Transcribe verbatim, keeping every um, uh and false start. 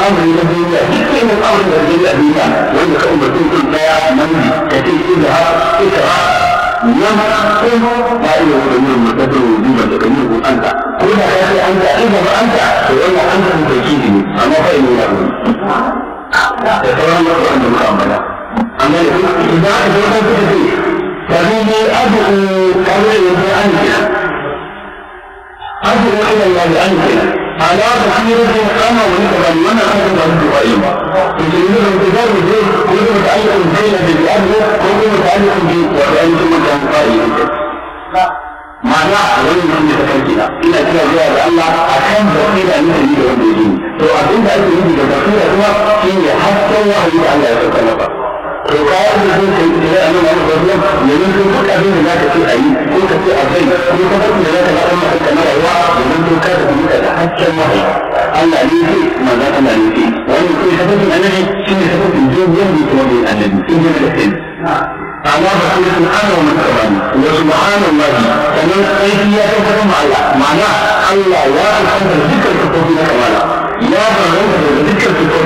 amri na duniya dukkan amri da duniya duniya wanda ka umarci mutum daya namiji ka ce ita ha ita ha nan ko ba iya wurin yin mutum duba da kan yin anta ko da ka ce anta ina ba anta to wannan anta ne ke kidi ne amma fa ina ya wuri da sauran wasu wanda muka ambata amma idan aka zo kan kuka ce فهذه أدعو قوي بأنفنا أدعو إلى الله بأنفنا على بصيرة أنا ونتبع من أخذ أدعو أيضا يجرون الانتظار بالذات كل متعلق بين بالأدعو كل متعلق بأنتم كان معناه وين من يتكلمنا إلى كلا جاء الله أكم بصيرة أن يجري والدين تو أبين أن يجري بصيرة هو في حتى واحد على يتكلم to kayan da zai kai da ya nuna wani wajen yanzu sun kuka abin da za ka ce a yi ko ka ce a kai ko ka faɗi da za ka zaɓa maka kamar rayuwa yanzu to ka tafi muka da haccen wahayi Allah ne ce manzan Allah ne ce wani ko ya tafi annabi shi ne tafi jirgin da kuma bai annabi sun ji da kai amma ba su sun ana wa maka bani wa subhanallah sannan aiki ya tabbatar ma Allah ma'ana Allah ya kusanta dukkan sifofi na kamala ya bambanta da dukkan sifofi